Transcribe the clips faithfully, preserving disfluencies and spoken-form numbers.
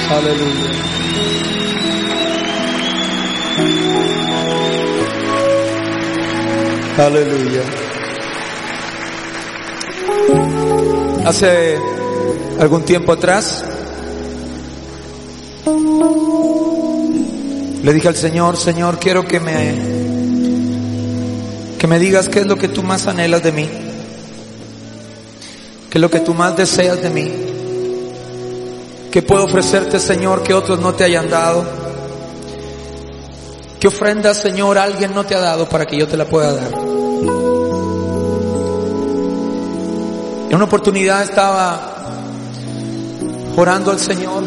Aleluya. Aleluya. Hace algún tiempo atrás le dije al Señor: Señor, quiero que me que me digas qué es lo que tú más anhelas de mí, qué es lo que tú más deseas de mí, qué puedo ofrecerte, Señor, que otros no te hayan dado, qué ofrenda, Señor, alguien no te ha dado para que yo te la pueda dar. En una oportunidad estaba orando al Señor,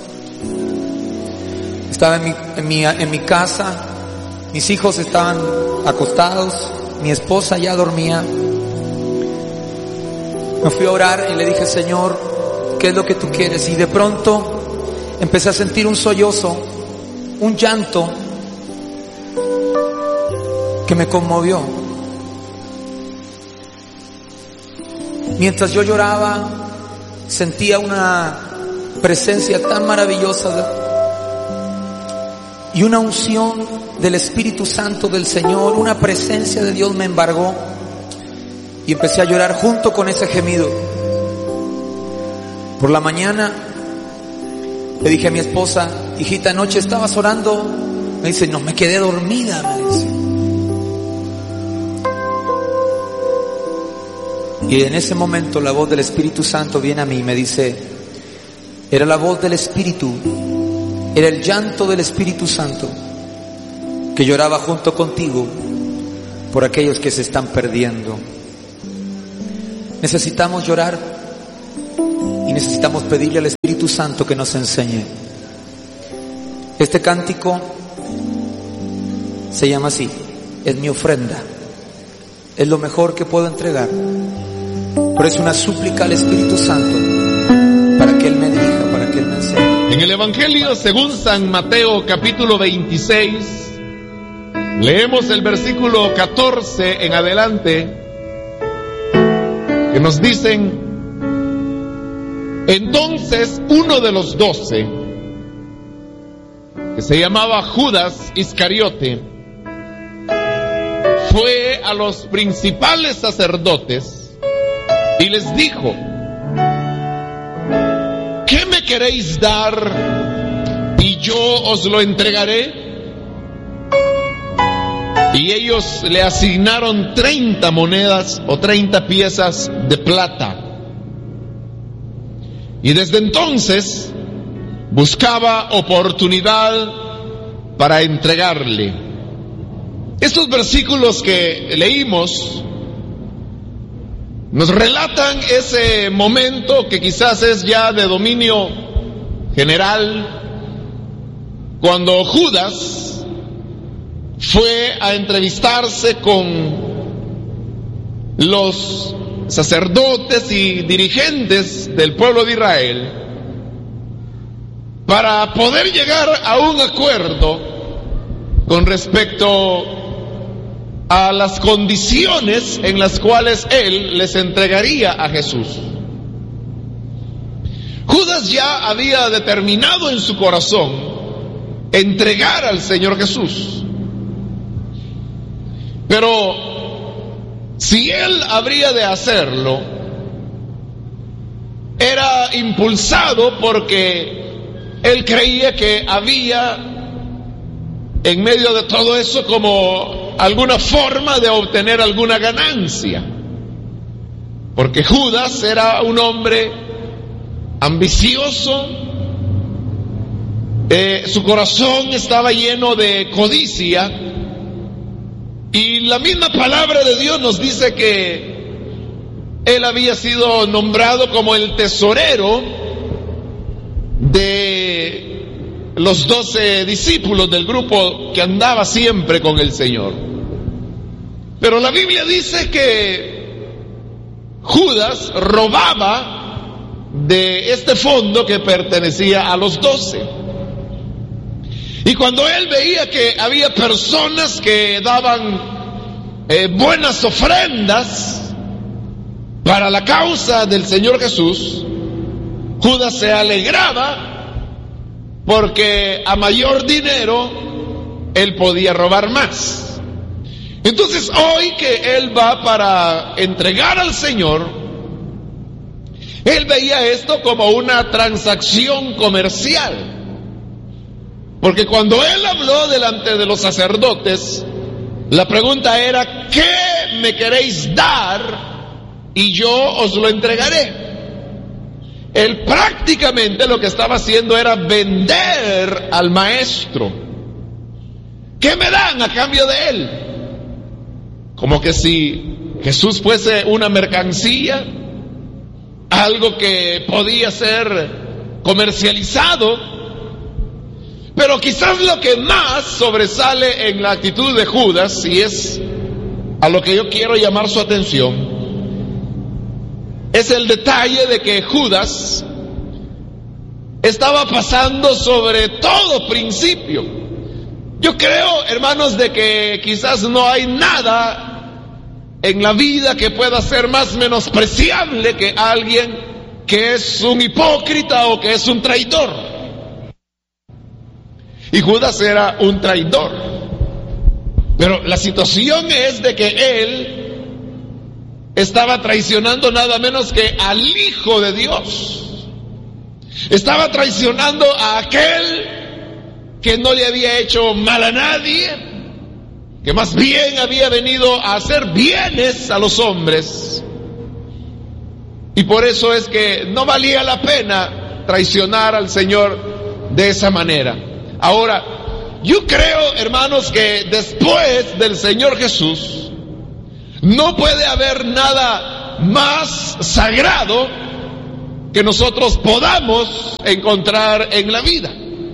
estaba en mi, en mi, en mi casa, mis hijos estaban acostados, mi esposa ya dormía. Me fui a orar y le dije: Señor, ¿qué es lo que tú quieres? Y de pronto empecé a sentir un sollozo, un llanto que me conmovió. Mientras yo lloraba, sentía una presencia tan maravillosa y una unción del Espíritu Santo del Señor, una presencia de Dios me embargó y empecé a llorar junto con ese gemido. Por la mañana le dije a mi esposa: hijita, anoche estabas orando. Me dice: no, me quedé dormida, me dice. Y en ese momento la voz del Espíritu Santo viene a mí y me dice: era la voz del Espíritu, era el llanto del Espíritu Santo que lloraba junto contigo por aquellos que se están perdiendo. Necesitamos llorar y necesitamos pedirle al Espíritu Santo que nos enseñe. Este cántico se llama así: es mi ofrenda, es lo mejor que puedo entregar. Pero es una súplica al Espíritu Santo para que Él me dirija, para que Él me enseñe. En el Evangelio según San Mateo, capítulo veintiséis, leemos el versículo catorce en adelante, que nos dicen: entonces uno de los doce, que se llamaba Judas Iscariote, fue a los principales sacerdotes y les dijo: ¿qué me queréis dar y yo os lo entregaré? Y ellos le asignaron treinta monedas o treinta piezas de plata. Y desde entonces buscaba oportunidad para entregarle. Estos versículos que leímos nos relatan ese momento que quizás es ya de dominio general, cuando Judas fue a entrevistarse con los sacerdotes y dirigentes del pueblo de Israel para poder llegar a un acuerdo con respecto a las condiciones en las cuales él les entregaría a Jesús. Judas ya había determinado en su corazón entregar al Señor Jesús, pero si él habría de hacerlo, era impulsado porque él creía que había en medio de todo eso como alguna forma de obtener alguna ganancia, porque Judas era un hombre ambicioso, eh, su corazón estaba lleno de codicia, y la misma palabra de Dios nos dice que él había sido nombrado como el tesorero de los doce discípulos del grupo que andaba siempre con el Señor. Pero la Biblia dice que Judas robaba de este fondo que pertenecía a los doce. Y cuando él veía que había personas que daban eh, buenas ofrendas para la causa del Señor Jesús, Judas se alegraba porque a mayor dinero él podía robar más. Entonces hoy que él va para entregar al Señor, él veía esto como una transacción comercial. Porque cuando él habló delante de los sacerdotes, la pregunta era: ¿qué me queréis dar? Y yo os lo entregaré. Él prácticamente lo que estaba haciendo era vender al maestro. ¿Qué me dan a cambio de él? Como que si Jesús fuese una mercancía, algo que podía ser comercializado. Pero quizás lo que más sobresale en la actitud de Judas, y es a lo que yo quiero llamar su atención, es el detalle de que Judas estaba pasando sobre todo principio. Yo creo, hermanos, de que quizás no hay nada en la vida que pueda ser más menospreciable que alguien que es un hipócrita o que es un traidor. Y Judas era un traidor. Pero la situación es de que él estaba traicionando nada menos que al Hijo de Dios. Estaba traicionando a aquel que no le había hecho mal a nadie, que más bien había venido a hacer bienes a los hombres. Y por eso es que no valía la pena traicionar al Señor de esa manera. Ahora, yo creo, hermanos, que después del Señor Jesús no puede haber nada más sagrado que nosotros podamos encontrar en la vida.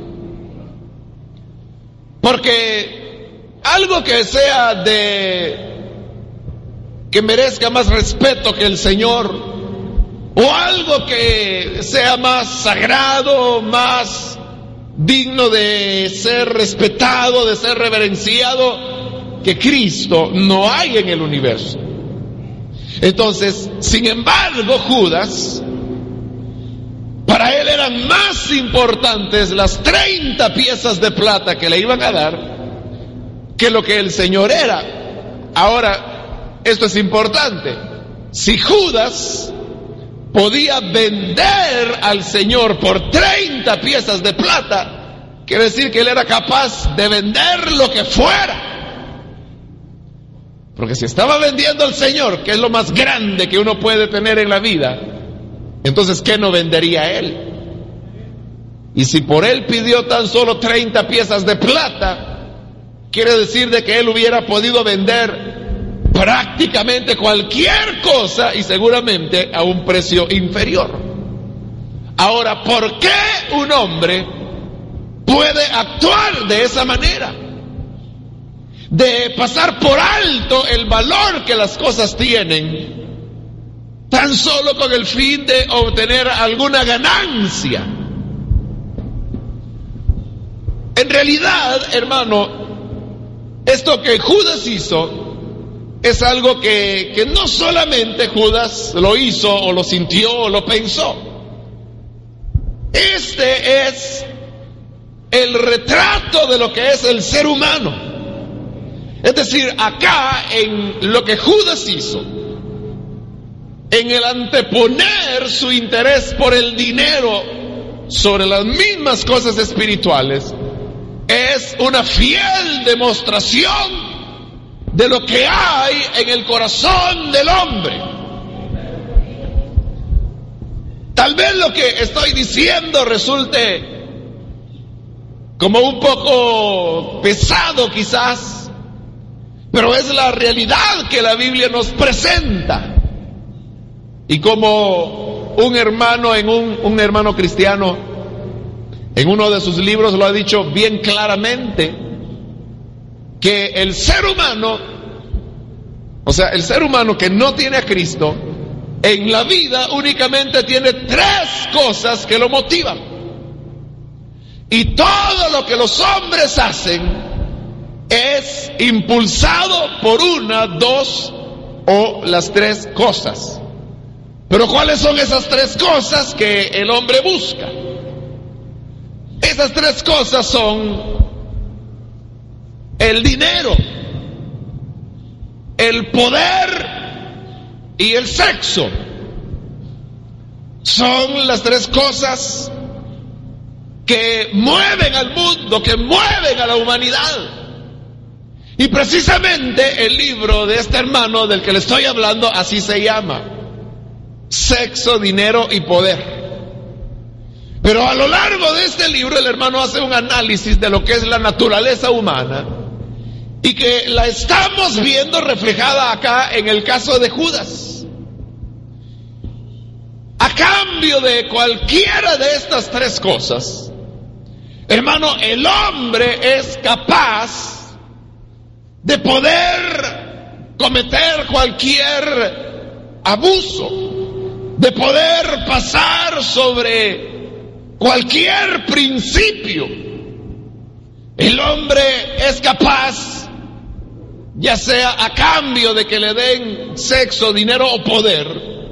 Porque algo que sea de que merezca más respeto que el Señor, o algo que sea más sagrado, más digno de ser respetado, de ser reverenciado que Cristo, no hay en el universo. Entonces, sin embargo, Judas, para él eran más importantes las treinta piezas de plata que le iban a dar que lo que el Señor era. Ahora, esto es importante. Si Judas podía vender al Señor por treinta piezas de plata, quiere decir que él era capaz de vender lo que fuera. Porque si estaba vendiendo al Señor, que es lo más grande que uno puede tener en la vida, entonces ¿qué no vendería él? Y si por él pidió tan solo treinta piezas de plata, quiere decir de que él hubiera podido vender prácticamente cualquier cosa y seguramente a un precio inferior. Ahora, ¿por qué un hombre puede actuar de esa manera? De pasar por alto el valor que las cosas tienen, tan solo con el fin de obtener alguna ganancia. En realidad, hermano, esto que Judas hizo es algo que, que no solamente Judas lo hizo o lo sintió o lo pensó. Este es el retrato de lo que es el ser humano. Es decir, acá en lo que Judas hizo, en el anteponer su interés por el dinero sobre las mismas cosas espirituales, es una fiel demostración de lo que hay en el corazón del hombre. Tal vez lo que estoy diciendo resulte como un poco pesado quizás, pero es la realidad que la Biblia nos presenta. Y como un hermano en un, un hermano cristiano en uno de sus libros lo ha dicho bien claramente, que el ser humano, o sea, el ser humano que no tiene a Cristo, en la vida únicamente tiene tres cosas que lo motivan. Y todo lo que los hombres hacen es impulsado por una, dos o las tres cosas. Pero ¿cuáles son esas tres cosas que el hombre busca? esas tres cosas son el dinero, el poder y el sexo. Son las tres cosas que mueven al mundo, que mueven a la humanidad. Y precisamente el libro de este hermano del que le estoy hablando así se llama: Sexo, Dinero y Poder. Pero a lo largo de este libro el hermano hace un análisis de lo que es la naturaleza humana y que la estamos viendo reflejada acá en el caso de Judas. A cambio de cualquiera de estas tres cosas, hermano, el hombre es capaz de poder cometer cualquier abuso, de poder pasar sobre cualquier principio. El hombre es capaz, ya sea a cambio de que le den sexo, dinero o poder,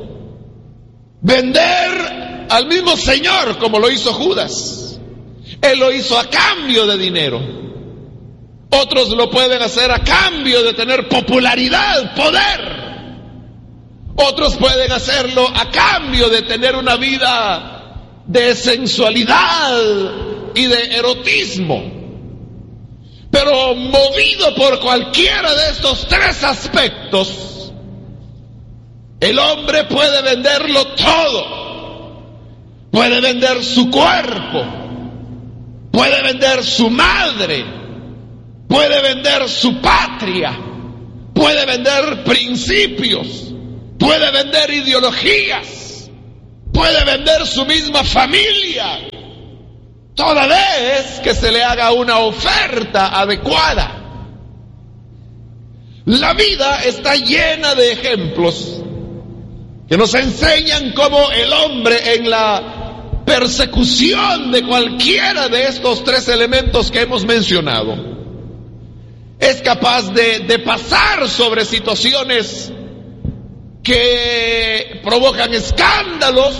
vender al mismo Señor como lo hizo Judas. Él lo hizo a cambio de dinero. Otros lo pueden hacer a cambio de tener popularidad, poder. Otros pueden hacerlo a cambio de tener una vida de sensualidad y de erotismo. Pero movido por cualquiera de estos tres aspectos, el hombre puede venderlo todo. Puede vender su cuerpo, puede vender su madre, puede vender su patria, puede vender principios, puede vender ideologías, puede vender su misma familia, toda vez que se le haga una oferta adecuada. La vida está llena de ejemplos que nos enseñan cómo el hombre, en la persecución de cualquiera de estos tres elementos que hemos mencionado, es capaz de, de pasar sobre situaciones que provocan escándalos,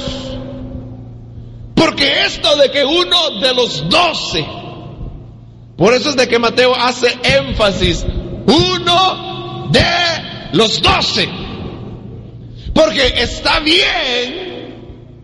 porque esto de que uno de los doce, por eso es de que Mateo hace énfasis, uno de los doce, porque está bien,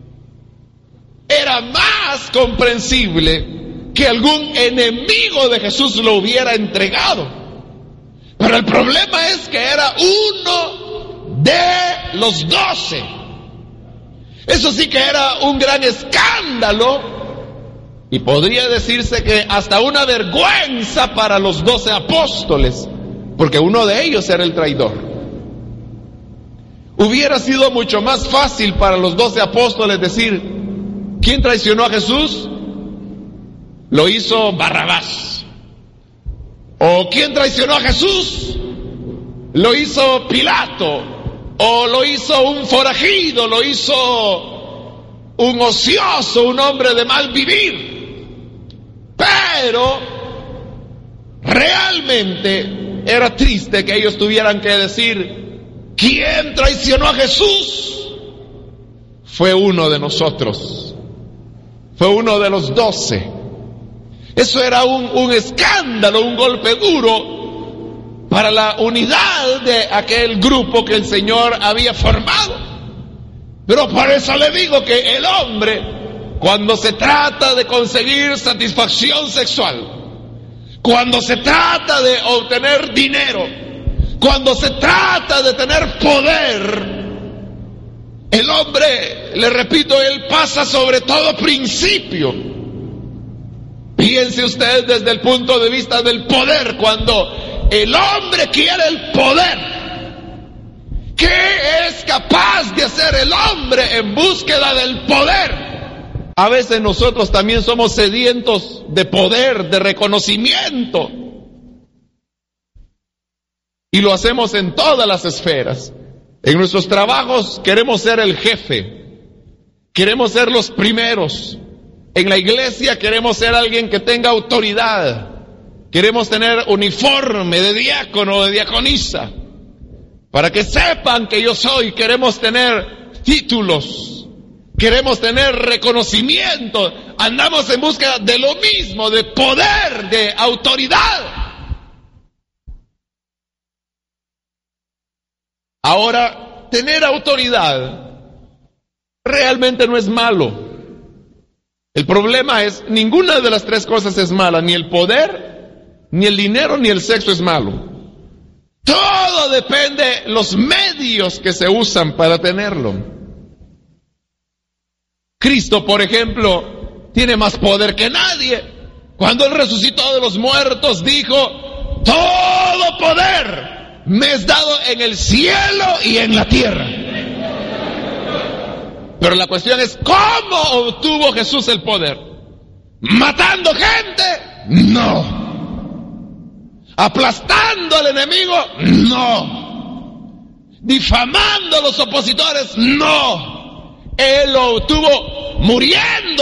era más comprensible que algún enemigo de Jesús lo hubiera entregado, pero el problema es que era uno de los doce. Eso sí que era un gran escándalo y podría decirse que hasta una vergüenza para los doce apóstoles, porque uno de ellos era el traidor. Hubiera sido mucho más fácil para los doce apóstoles decir: ¿quién traicionó a Jesús? Lo hizo Barrabás. ¿O quién traicionó a Jesús? Lo hizo Pilato. O lo hizo un forajido, lo hizo un ocioso, un hombre de mal vivir. Pero realmente era triste que ellos tuvieran que decir: ¿quién traicionó a Jesús? Fue uno de nosotros, fue uno de los doce. Eso era un, un escándalo, un golpe duro para la unidad de aquel grupo que el Señor había formado. Pero por eso le digo que el hombre, cuando se trata de conseguir satisfacción sexual, cuando se trata de obtener dinero, cuando se trata de tener poder, el hombre, le repito, él pasa sobre todo principio. Piense usted desde el punto de vista del poder. Cuando el hombre quiere el poder, ¿qué es capaz de hacer el hombre en búsqueda del poder? A veces nosotros también somos sedientos de poder, de reconocimiento. Y lo hacemos en todas las esferas. En nuestros trabajos queremos ser el jefe, queremos ser los primeros. En la iglesia queremos ser alguien que tenga autoridad, queremos tener uniforme de diácono o de diaconisa, para que sepan que yo soy. Queremos tener títulos, queremos tener reconocimiento. andamos en busca de lo mismo, de poder, de autoridad. Ahora, tener autoridad realmente no es malo. El problema es, ninguna de las tres cosas es mala, ni el poder, ni el dinero, ni el sexo es malo. Todo depende de los medios que se usan para tenerlo. Cristo, por ejemplo, tiene más poder que nadie. Cuando Él resucitó de los muertos, dijo: todo poder me es dado en el cielo y en la tierra. Pero la cuestión es, ¿cómo obtuvo Jesús el poder? ¿Matando gente? No. ¿Aplastando al enemigo? No. ¿Difamando a los opositores? No. Él lo obtuvo muriendo.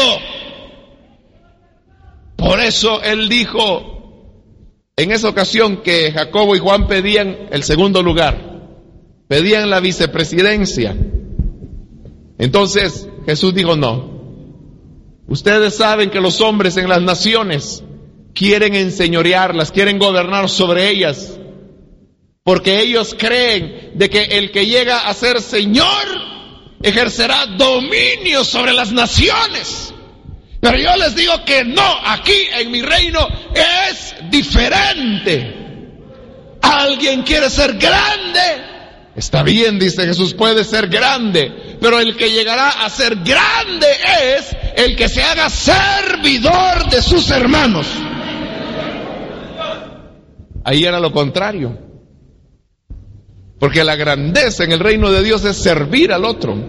Por eso Él dijo en esa ocasión que Jacobo y Juan pedían el segundo lugar, pedían la vicepresidencia. Entonces Jesús dijo: no. Ustedes saben que los hombres en las naciones quieren enseñorearlas, quieren gobernar sobre ellas, porque ellos creen de que el que llega a ser Señor ejercerá dominio sobre las naciones. Pero yo les digo que no, aquí en mi reino es diferente. Alguien quiere ser grande, está bien, dice Jesús, puede ser grande, pero el que llegará a ser grande es el que se haga servidor de sus hermanos. Ahí era lo contrario, porque la grandeza en el reino de Dios es servir al otro,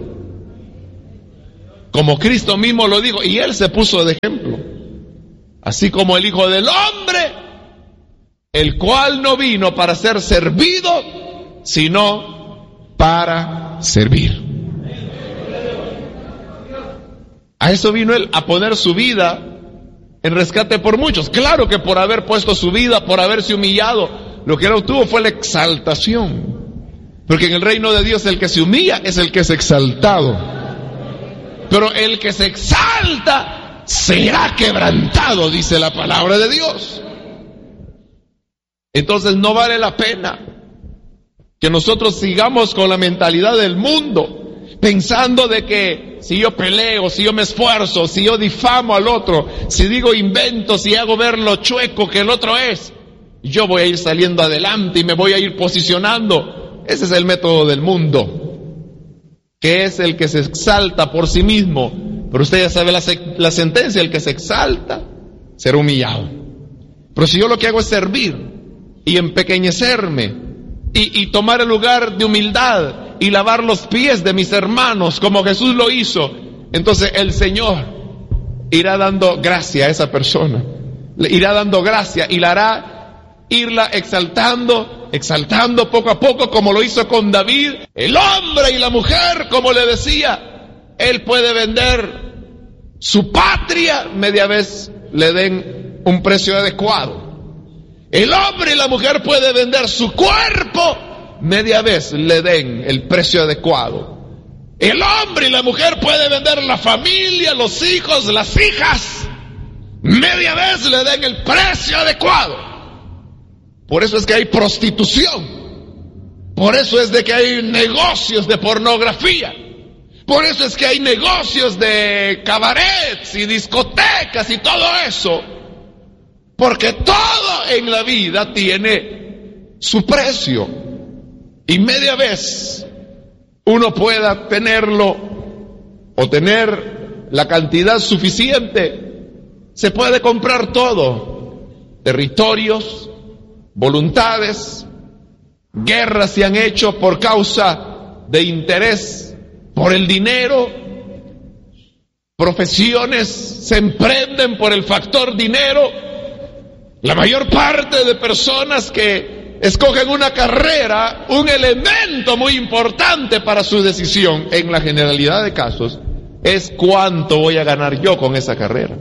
como Cristo mismo lo dijo, y Él se puso de ejemplo, así como el Hijo del Hombre, el cual no vino para ser servido, sino para servir. A eso vino Él, a poner su vida en rescate por muchos. Claro que por haber puesto su vida, por haberse humillado, lo que Él obtuvo fue la exaltación. Porque en el reino de Dios el que se humilla es el que es exaltado. Pero el que se exalta será quebrantado, dice la palabra de Dios. Entonces no vale la pena que nosotros sigamos con la mentalidad del mundo, pensando de que si yo peleo, si yo me esfuerzo, si yo difamo al otro, si digo inventos, si hago ver lo chueco que el otro es, yo voy a ir saliendo adelante y me voy a ir posicionando. Ese es el método del mundo, que es el que se exalta por sí mismo. Pero usted ya sabe la, la sentencia: el que se exalta será humillado. Pero si yo lo que hago es servir y empequeñecerme y, y tomar el lugar de humildad y lavar los pies de mis hermanos como Jesús lo hizo, entonces el Señor irá dando gracia a esa persona, le irá dando gracia y la hará irla exaltando, exaltando poco a poco, como lo hizo con David. El hombre y la mujer, como le decía, él puede vender su patria, media vez le den un precio adecuado. El hombre y la mujer puede vender su cuerpo, media vez le den el precio adecuado. El hombre y la mujer puede vender la familia, los hijos, las hijas, media vez le den el precio adecuado. Por eso es que hay prostitución, por eso es de que hay negocios de pornografía, por eso es que hay negocios de cabarets y discotecas y todo eso, porque todo en la vida tiene su precio. Y media vez uno pueda tenerlo o tener la cantidad suficiente, se puede comprar todo: territorios, voluntades. Guerras se han hecho por causa de interés, por el dinero. Profesiones se emprenden por el factor dinero. La mayor parte de personas que escogen una carrera, un elemento muy importante para su decisión, en la generalidad de casos, es cuánto voy a ganar yo con esa carrera.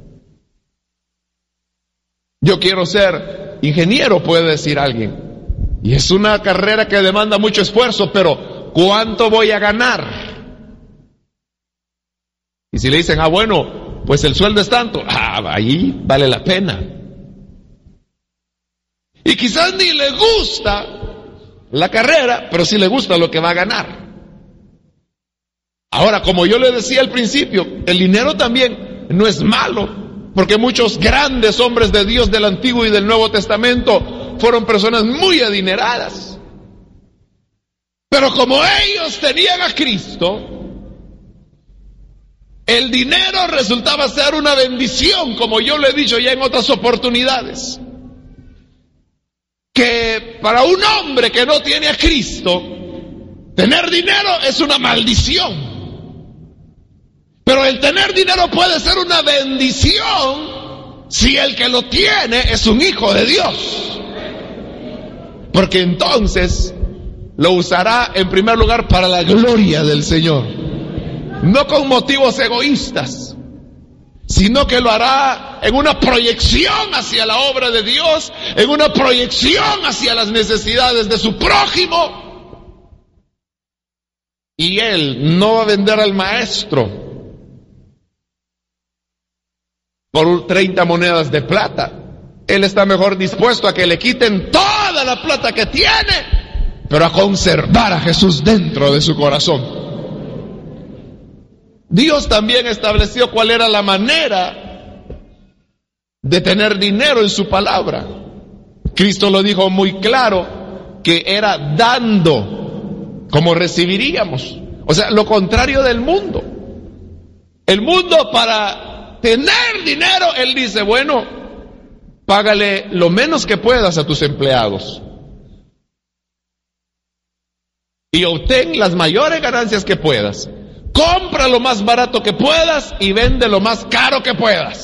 Yo quiero ser ingeniero, puede decir alguien, y es una carrera que demanda mucho esfuerzo, pero ¿cuánto voy a ganar? Y si le dicen, ah bueno, pues el sueldo es tanto. Ah, ahí vale la pena. Y quizás ni le gusta la carrera, pero sí le gusta lo que va a ganar. Ahora, como yo le decía al principio, el dinero también no es malo, porque muchos grandes hombres de Dios del Antiguo y del Nuevo Testamento fueron personas muy adineradas. Pero como ellos tenían a Cristo, el dinero resultaba ser una bendición, como yo le he dicho ya en otras oportunidades. Que para un hombre que no tiene a Cristo, tener dinero es una maldición. Pero el tener dinero puede ser una bendición si el que lo tiene es un hijo de Dios. Porque entonces lo usará en primer lugar para la gloria del Señor. No con motivos egoístas, sino que lo hará en una proyección hacia la obra de Dios, en una proyección hacia las necesidades de su prójimo. Y él no va a vender al maestro por treinta monedas de plata. Él está mejor dispuesto a que le quiten toda la plata que tiene, pero a conservar a Jesús dentro de su corazón. Dios también estableció cuál era la manera de tener dinero en su palabra. Cristo lo dijo muy claro, que era dando como recibiríamos. O sea, lo contrario del mundo. El mundo, para tener dinero, él dice, bueno, págale lo menos que puedas a tus empleados y obtén las mayores ganancias que puedas. Compra lo más barato que puedas y vende lo más caro que puedas.